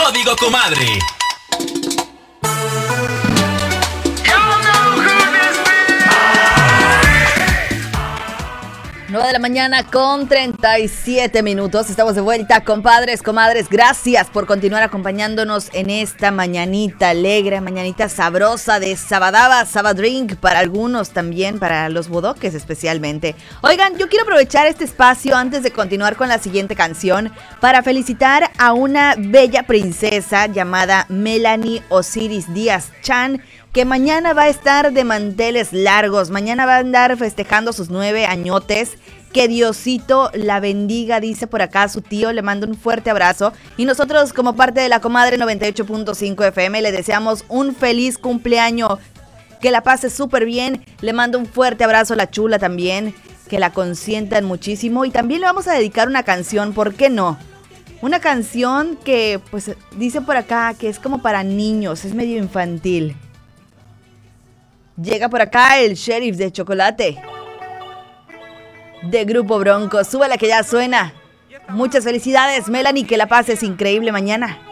Código Comadre. 9 de la mañana con 37 minutos. Estamos de vuelta, compadres, comadres. Gracias por continuar acompañándonos en esta mañanita alegre, mañanita sabrosa de Sabadaba, Sabadrink para algunos también, para los bodoques especialmente. Oigan, yo quiero aprovechar este espacio antes de continuar con la siguiente canción para felicitar a una bella princesa llamada Melanie Osiris Díaz Chan, que mañana va a estar de manteles largos, mañana va a andar festejando sus 9 añotes. Que Diosito la bendiga, dice por acá su tío, le mando un fuerte abrazo. Y nosotros, como parte de la Comadre 98.5 FM, le deseamos un feliz cumpleaños, que la pase súper bien. Le mando un fuerte abrazo a la chula también, que la consientan muchísimo. Y también le vamos a dedicar una canción, ¿por qué no? Una canción que, pues, dice por acá que es como para niños, es medio infantil. Llega por acá el Sheriff de Chocolate, de Grupo Bronco. Súbela que ya suena. Muchas felicidades, Melanie, que la pases increíble mañana.